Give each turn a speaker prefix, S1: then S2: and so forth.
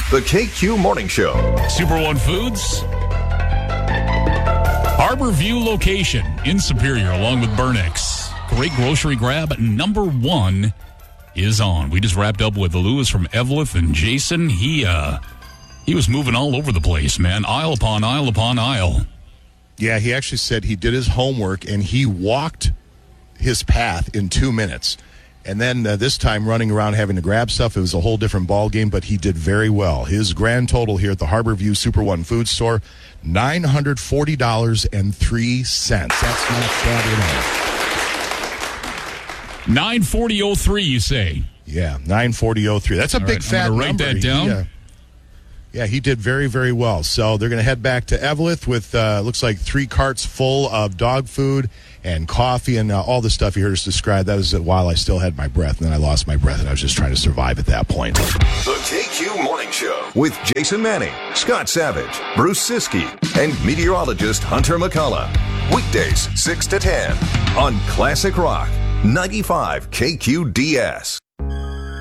S1: The KQ Morning Show.
S2: Super One Foods, Harbor View location in Superior, along with Burnix. Great grocery grab. Number one is on. We just wrapped up with Lewis from Eveleth, and Jason, he was moving all over the place, man. Aisle upon aisle upon aisle.
S3: Yeah, he actually said he did his homework, and he walked his path in 2 minutes. And then this time running around having to grab stuff, it was a whole different ball game, but he did very well. His grand total here at the Harbor View Super One Food Store, $940.03. That's not bad at all.
S2: 940.03, you say?
S3: Yeah, 940.03. That's a big fat number.
S2: Write that down.
S3: He did very, very well. So they're going to head back to Eveleth with, looks like 3 carts full of dog food and coffee and all the stuff you heard us describe. That was while I still had my breath, and then I lost my breath, and I was just trying to survive at that point.
S1: The KQ Morning Show with Jason Manning, Scott Savage, Bruce Siskey, and meteorologist Hunter McCullough. Weekdays 6 to 10 on Classic Rock 95 KQDS.